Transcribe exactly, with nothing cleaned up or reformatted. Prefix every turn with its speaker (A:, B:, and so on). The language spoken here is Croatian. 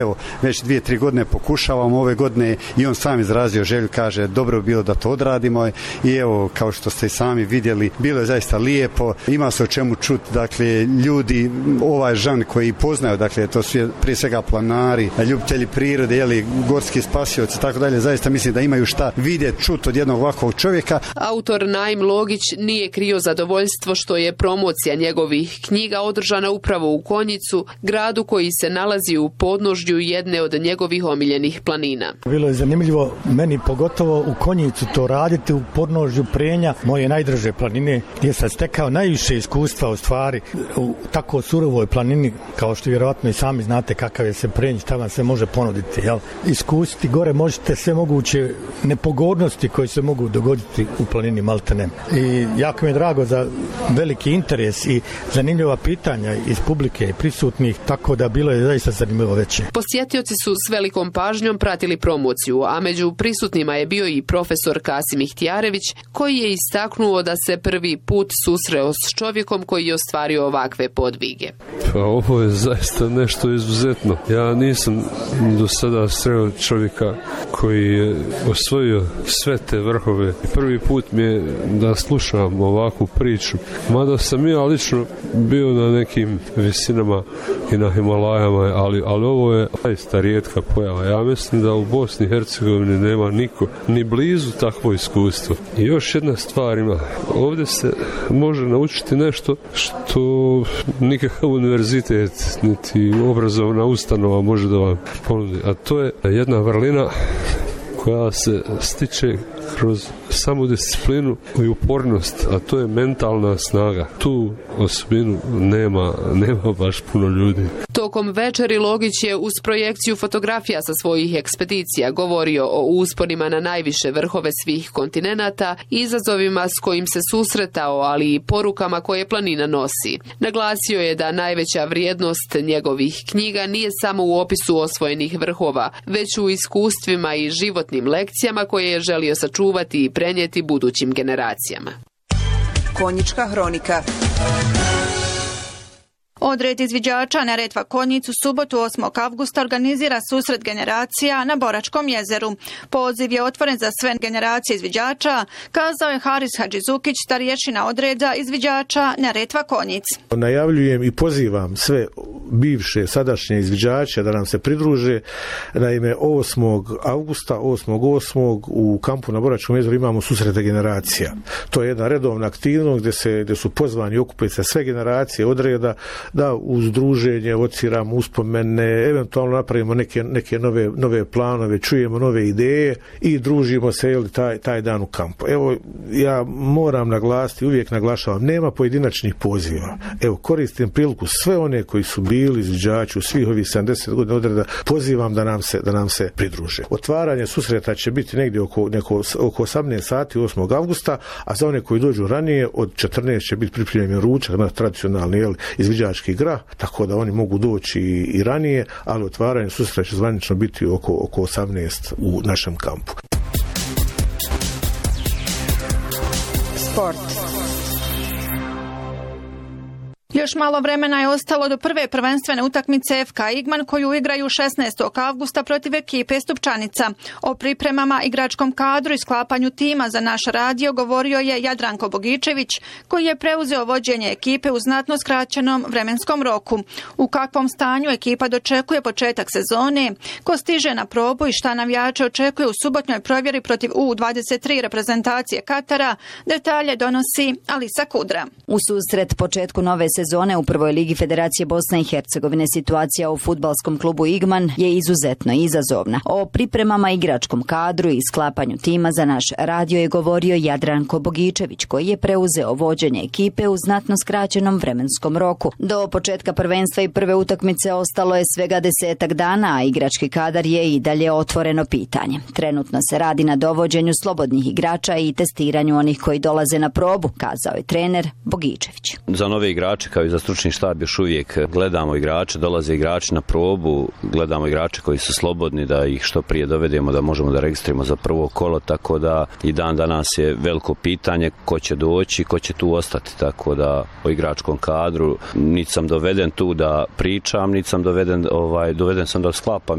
A: Evo, već dvije, tri godine pokušavamo ove godine i on sam izrazio želju, kaže dobro bi bilo da to odradimo i evo, kao što ste i sami vidjeli, bilo je zaista lijepo, ima se o čemu čuti, dakle, ljudi, ovaj žan koji poznaju, dakle, to su prije svega planari, ljubitelji prirode, jeli, gorski spasioci, tako dalje, zaista mislim da imaju šta vidjeti, čuti od jednog ovakvog čovjeka.
B: Autor Naim Logić nije krio zadovoljstvo što je promocija njegovih knjiga održana upravo u Konjicu, gradu koji se nalazi u podnožju jedne od njegovih omiljenih planina.
C: Bilo je zanimljivo meni pogotovo u Konjicu to raditi u podnožju Prenja, moje najdraže planine, gdje sam stekao najviše iskustva u stvari u tako surovoj planini, kao što vjerojatno i sami znate kakav je se Prenj, šta vam se može ponuditi. Jel? Iskusiti gore možete sve moguće nepogodnosti koje se mogu dogoditi u planini Maltene. I jako mi je drago za veliki interes i zanimljiva pitanja iz publike i prisutnih, tako da bilo je zaista zanimljivo veće.
B: Posjetioci su s velikom pažnjom pratili promociju, a među prisutnima je bio i profesor Kasim Ihtijarević, koji je istaknuo da se prvi put susreo s čovjekom koji je ostvario ovakve podvige.
D: Pa ovo je zaista nešto izuzetno. Ja nisam do sada sreo čovjeka koji je osvojio sve te vrhove. Prvi put mi je da slušam ovakvu priču. Mada sam ja lično bio na nekim visinama i na Himalajama, ali, ali ovo je zaista rijetka pojava. Ja mislim da u Bosni i Hercegovini nema niko ni blizu takvo iskustvo. I još jedna stvar ima. Ovdje se može naučiti nešto što nikakav univerzitet niti obrazovna ustanova može da vam ponudi. A to je jedna vrlina koja se stiče kroz samu disciplinu i upornost, a to je mentalna snaga. Tu osobinu nema, nema baš puno ljudi.
B: Tokom večeri Logić je uz projekciju fotografija sa svojih ekspedicija govorio o usponima na najviše vrhove svih kontinenata, izazovima s kojim se susretao, ali i porukama koje planina nosi. Naglasio je da najveća vrijednost njegovih knjiga nije samo u opisu osvojenih vrhova, već u iskustvima i životnim lekcijama koje je želio sačuvati i prenijeti budućim generacijama.
E: Konjička hronika.
F: Odred izviđača Neretva Konjic u subotu osmog avgusta organizira susret generacija na Boračkom jezeru. Poziv je otvoren za sve generacije izviđača, kazao je Haris Hadžizukić, starješina odreda izviđača Neretva Konjic.
G: Najavljujem i pozivam sve bivše, sadašnje izviđače da nam se pridruže. Naime, osmog avgusta, osmog osmog u kampu na Boračkom jezeru imamo susrete generacija. To je jedna redovna aktivnost gdje, se, gdje su pozvani i okupiti se sve generacije odreda, da uz druženje evociramo uspomene, eventualno napravimo neke, neke nove, nove planove, čujemo nove ideje i družimo se jel, taj, taj dan u kampu. Evo, ja moram naglasiti, uvijek naglašavam, nema pojedinačnih poziva. Evo, koristim priliku sve one koji su bili izviđači u svih ovih sedamdeset godina odreda, pozivam da nam se, da nam se pridruže. Otvaranje susreta će biti negdje oko, neko, oko osamnaest sati osmog avgusta, a za one koji dođu ranije, od četrnaest će biti pripremljen ručak, na tradicionalni jel, izviđački igra, tako da oni mogu doći i, i ranije, ali otvaranje susreta će zvanično biti oko, oko osamnaest u našem kampu.
E: Sport.
F: Još malo vremena je ostalo do prve prvenstvene utakmice F K Igman koju igraju šesnaestog avgusta protiv ekipe Stupčanica. O pripremama, igračkom kadru i sklapanju tima za naš radio govorio je Jadranko Bogičević, koji je preuzeo vođenje ekipe u znatno skraćenom vremenskom roku. U kakvom stanju ekipa dočekuje početak sezone, ko stiže na probu i šta navijače očekuje u subotnjoj provjeri protiv U dvadeset tri reprezentacije Katara, detalje donosi Alisa Kudra.
H: U susret početku nove sezone sezone u prvoj ligi Federacije Bosne i Hercegovine situacija u fudbalskom klubu Igman je izuzetno izazovna. O pripremama, igračkom kadru i sklapanju tima za naš radio je govorio Jadranko Bogičević, koji je preuzeo vođenje ekipe u znatno skraćenom vremenskom roku. Do početka prvenstva i prve utakmice ostalo je svega desetak dana, a igrački kadar je i dalje otvoreno pitanje. Trenutno se radi na dovođenju slobodnih igrača i testiranju onih koji dolaze na probu, kazao je trener Bogičević.
I: Za nove igrače kao i za stručni štab još uvijek gledamo igrače, dolaze igrači na probu, gledamo igrače koji su slobodni da ih što prije dovedemo da možemo da registrimo za prvo kolo, tako da i dan danas je veliko pitanje ko će doći, ko će tu ostati, tako da o igračkom kadru niti sam doveden tu da pričam, niti sam doveden, ovaj, doveden sam da sklapam